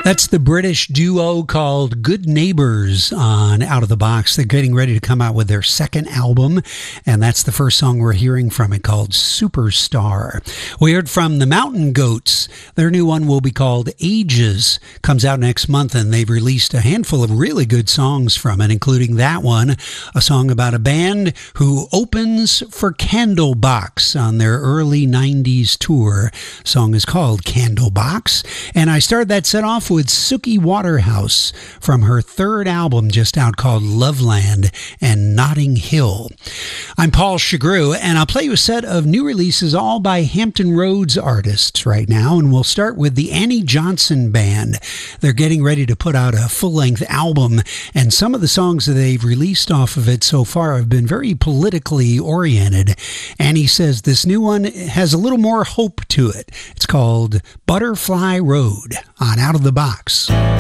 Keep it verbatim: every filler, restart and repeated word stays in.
That's the British duo called Good Neighbors on Out of the Box. They're getting ready to come out with their second album, and that's the first song we're hearing from it, called Superstar. We heard from the Mountain Goats. Their new one will be called Ages. Comes out next month, and they've released a handful of really good songs from it, including that one, a song about a band who opens for Candlebox on their early nineties tour. The song is called Candlebox, and I started that set off with Suki Waterhouse from her third album just out called Loveland and Notting Hill. I'm Paul Chagru, and I'll play you a set of new releases all by Hampton Roads artists right now, and we'll start with the Annie Johnson Band. They're getting ready to put out a full-length album, and some of the songs that they've released off of it so far have been very politically oriented. Annie says this new one has a little more hope to it. It's called Butterfly Road on Out of the Box.